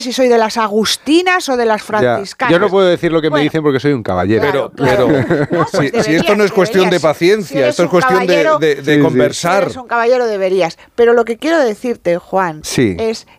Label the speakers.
Speaker 1: si soy de las agustinas o de las franciscanas.
Speaker 2: Yo no puedo decir lo que me dicen porque soy un caballero.
Speaker 3: Pero
Speaker 1: No, pues
Speaker 3: si esto no es cuestión de paciencia, esto es cuestión de conversar.
Speaker 1: Si eres un caballero, deberías. Pero lo que quiero decirte, Juan,
Speaker 2: Sí.
Speaker 1: es